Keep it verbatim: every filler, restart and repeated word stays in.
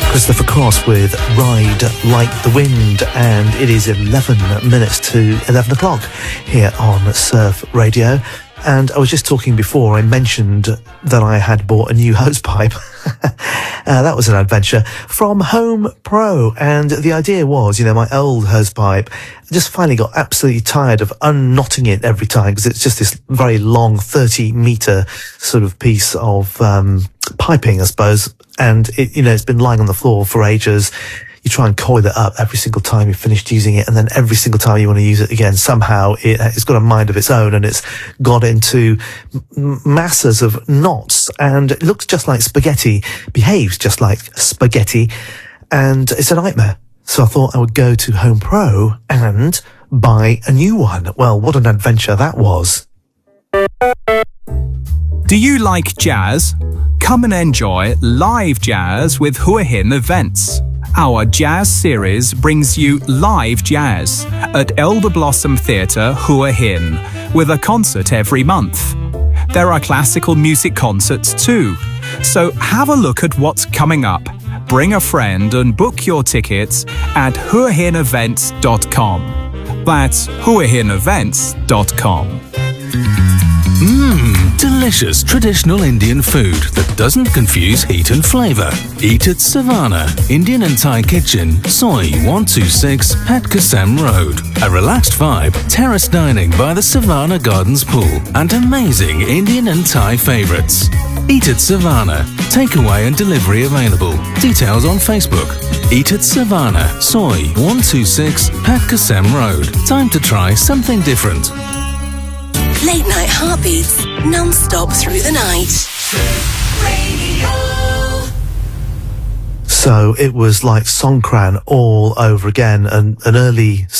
Christopher Cross with Ride Like the Wind, and it is eleven minutes to eleven o'clock here on Surf Radio. And I was just talking before, I mentioned that I had bought a new hosepipe. uh, that was an adventure from Home Pro, and the idea was, you know, my old hosepipe, I just finally got absolutely tired of unknotting it every time, because it's just this very long thirty metre sort of piece of um, piping, I suppose. And it, you know, it's been lying on the floor for ages. You try and coil it up every single time you've finished using it, and then every single time you want to use it again, somehow it, it's got a mind of its own, and it's got into m- masses of knots, and it looks just like spaghetti, behaves just like spaghetti, and it's a nightmare. So I thought I would go to Home Pro and buy a new one. Well, what an adventure that was. Do you like jazz? Come and enjoy live jazz with Hua Hin Events. Our jazz series brings you live jazz at Elder Blossom Theatre, Hua Hin, with a concert every month. There are classical music concerts too, so have a look at what's coming up. Bring a friend and book your tickets at hua hin events dot com. That's hua hin events dot com. Mmm, delicious traditional Indian food that doesn't confuse heat and flavour. Eat at Savannah, Indian and Thai Kitchen, Soi one two six, Hat Kasem Road. A relaxed vibe, terrace dining by the Savannah Gardens pool, and amazing Indian and Thai favourites. Eat at Savannah. Takeaway and delivery available. Details on Facebook. Eat at Savannah, Soi one two six, Hat Kasem Road. Time to try something different. Late night heartbeats, non-stop through the night. Radio. So it was like Songkran all over again, and an early